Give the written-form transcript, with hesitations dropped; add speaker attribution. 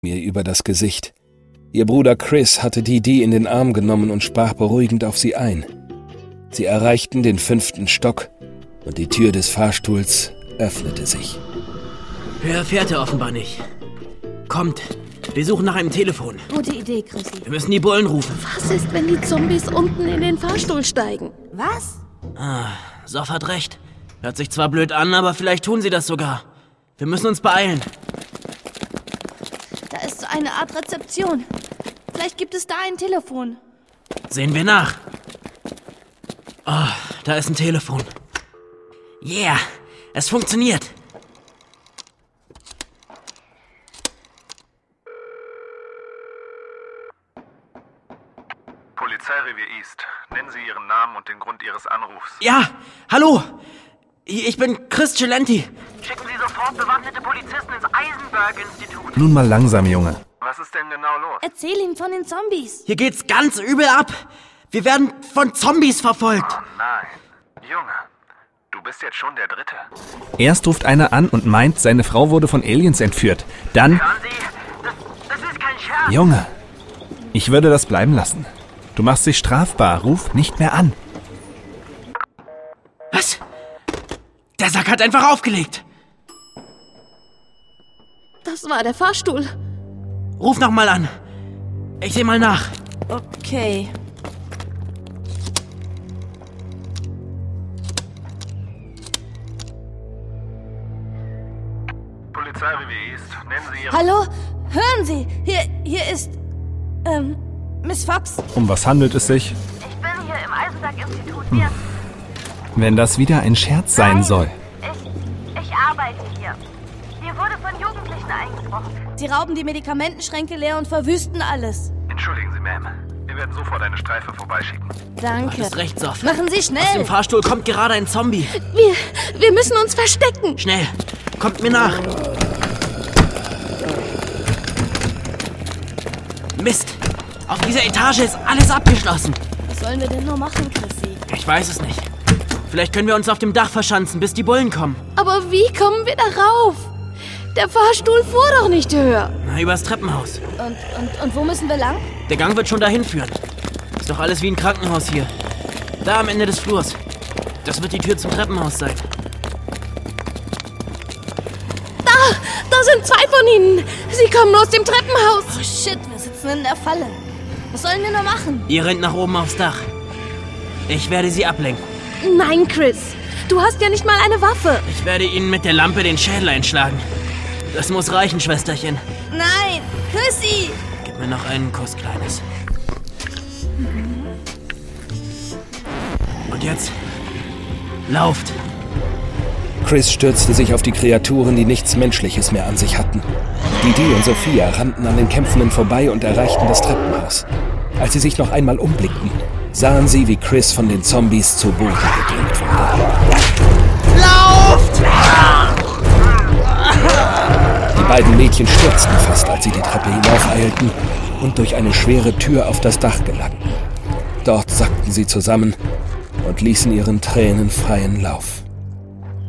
Speaker 1: mir über das Gesicht. Ihr Bruder Chris hatte Dee in den Arm genommen und sprach beruhigend auf sie ein. Sie erreichten den 5. Stock und die Tür des Fahrstuhls öffnete sich.
Speaker 2: Höher fährt er offenbar nicht. Kommt, wir suchen nach einem Telefon.
Speaker 3: Gute Idee, Chrissy.
Speaker 2: Wir müssen die Bullen rufen.
Speaker 3: Was ist, wenn die Zombies unten in den Fahrstuhl steigen?
Speaker 4: Was?
Speaker 2: Sof hat recht. Hört sich zwar blöd an, aber vielleicht tun sie das sogar. Wir müssen uns beeilen.
Speaker 3: Da ist so eine Art Rezeption. Vielleicht gibt es da ein Telefon.
Speaker 2: Sehen wir nach. Oh, da ist ein Telefon. Yeah, es funktioniert.
Speaker 5: Polizeirevier East. Nennen Sie Ihren Namen und den Grund Ihres Anrufs.
Speaker 2: Ja, hallo. Ich bin Chris Celenti.
Speaker 6: Schicken Sie sofort bewaffnete Polizisten ins Eisenberg-Institut.
Speaker 7: Nun mal langsam, Junge.
Speaker 5: Was ist denn genau los?
Speaker 3: Erzähl ihm von den Zombies.
Speaker 2: Hier geht's ganz übel ab. Wir werden von Zombies verfolgt.
Speaker 5: Oh nein. Junge, du bist jetzt schon der Dritte.
Speaker 7: Erst ruft einer an und meint, seine Frau wurde von Aliens entführt. Dann...
Speaker 6: Hören Sie, das ist kein Scherz.
Speaker 7: Junge, ich würde das bleiben lassen. Du machst dich strafbar. Ruf nicht mehr an.
Speaker 2: Was? Der Sack hat einfach aufgelegt.
Speaker 3: Das war der Fahrstuhl.
Speaker 2: Ruf noch mal an. Ich seh mal nach.
Speaker 3: Okay.
Speaker 5: Polizeirevier East. Nennen Sie Ihren...
Speaker 3: Hallo? Hören Sie, hier ist... Miss Fox.
Speaker 7: Um was handelt es sich?
Speaker 6: Ich bin hier im Eisenberg-Institut.
Speaker 7: Wenn das wieder ein Scherz sein soll.
Speaker 6: Ich arbeite hier. Hier wurde von Jugendlichen eingebrochen.
Speaker 3: Sie rauben die Medikamentenschränke leer und verwüsten alles.
Speaker 5: Entschuldigen Sie, Ma'am. Wir werden sofort eine Streife vorbeischicken.
Speaker 3: Danke.
Speaker 2: Ist recht, Sof.
Speaker 3: Machen Sie
Speaker 2: Aus dem
Speaker 3: schnell.
Speaker 2: Fahrstuhl kommt gerade ein Zombie.
Speaker 3: Wir müssen uns verstecken.
Speaker 2: Schnell, kommt mir nach. Mist, auf dieser Etage ist alles abgeschlossen.
Speaker 3: Was sollen wir denn nur machen, Chrissy?
Speaker 2: Ich weiß es nicht. Vielleicht können wir uns auf dem Dach verschanzen, bis die Bullen kommen.
Speaker 3: Aber wie kommen wir da rauf? Der Fahrstuhl fuhr doch nicht höher.
Speaker 2: Na, übers Treppenhaus.
Speaker 3: Und wo müssen wir lang?
Speaker 2: Der Gang wird schon dahin führen. Ist doch alles wie ein Krankenhaus hier. Da am Ende des Flurs. Das wird die Tür zum Treppenhaus sein.
Speaker 3: Da sind 2 von ihnen. Sie kommen aus dem Treppenhaus. Oh shit, wir sitzen in der Falle. Was sollen wir nur machen?
Speaker 2: Ihr rennt nach oben aufs Dach. Ich werde sie ablenken.
Speaker 3: Nein, Chris. Du hast ja nicht mal eine Waffe.
Speaker 2: Ich werde ihnen mit der Lampe den Schädel einschlagen. Das muss reichen, Schwesterchen.
Speaker 3: Nein, Chrissy.
Speaker 2: Gib mir noch einen Kuss, Kleines. Und jetzt lauft.
Speaker 1: Chris stürzte sich auf die Kreaturen, die nichts Menschliches mehr an sich hatten. Dee und Sophia rannten an den Kämpfenden vorbei und erreichten das Treppenhaus. Als sie sich noch einmal umblickten, sahen sie, wie Chris von den Zombies zu Boden gedrückt wurde.
Speaker 2: Lauft!
Speaker 1: Die beiden Mädchen stürzten fast, als sie die Treppe hinaufeilten und durch eine schwere Tür auf das Dach gelangten. Dort sackten sie zusammen und ließen ihren Tränen freien Lauf.